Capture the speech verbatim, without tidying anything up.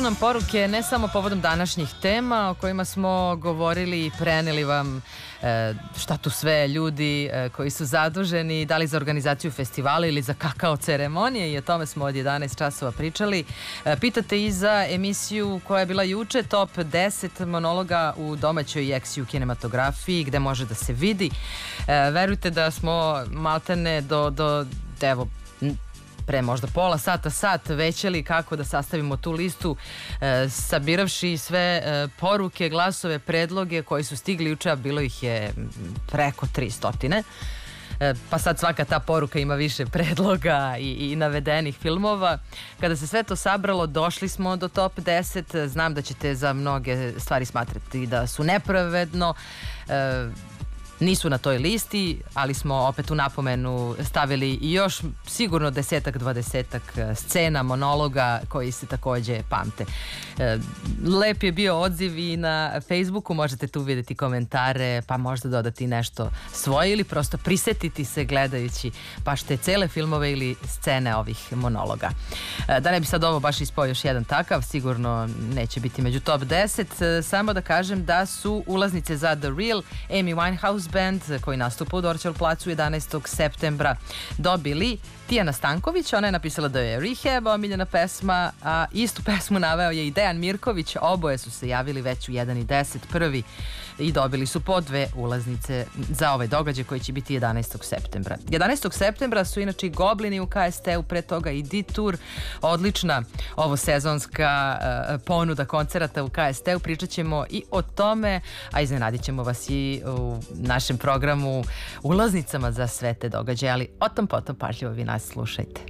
Stižu nam poruke ne samo povodom današnjih tema o kojima smo govorili i preneli vam e, šta tu sve ljudi e, koji su zaduženi, da li za organizaciju festivala ili za kakao ceremonije, i o tome smo od jedanaest časova pričali. E, pitate i za emisiju koja je bila juče, top deset monologa u domaćoj i ex-ju kinematografiji, gde može da se vidi. E, verujte da smo maltene do, do evo, pre možda pola sata, sat većeli kako da sastavimo tu listu, e, sabiravši sve e, poruke, glasove, predloge koji su stigli juče, a bilo ih je preko tristo. E, pa sad svaka ta poruka ima više predloga i, i navedenih filmova. Kada se sve to sabralo, došli smo do top deset. Znam da ćete za mnoge stvari smatrati da su nepravedno, e, nisu na toj listi, ali smo opet u napomenu stavili i još sigurno desetak, dvadesetak scena, monologa koji se takođe pamte. Lep je bio odziv i na Facebooku, možete tu vidjeti komentare, pa možda dodati nešto svoje ili prosto prisetiti se gledajući baš te cele filmove ili scene ovih monologa. Da ne bi sad ovo baš ispao još jedan takav, sigurno neće biti među top deset, samo da kažem da su ulaznice za The Real, Amy Winehouse band koji nastupa u Dorćol placu jedanaestog septembra dobili Tijana Stanković. Ona je napisala da je Rehab omiljena pesma, a istu pesmu naveo je i Dejan Mirković. Oboje su se javili već u jedan i deset prvi i dobili su po dve ulaznice za ovaj događaj koji će biti jedanaestog septembra. jedanaestog septembra su inače i Goblini u K S T-u, pre toga i D-Tour, odlična ovo sezonska uh, ponuda koncerata u K S T-u. Pričat ćemo i o tome, a iznenadit ćemo vas i u našem programu ulaznicama za sve te događaje, ali o tom potom pažljivo vi nas slušajte.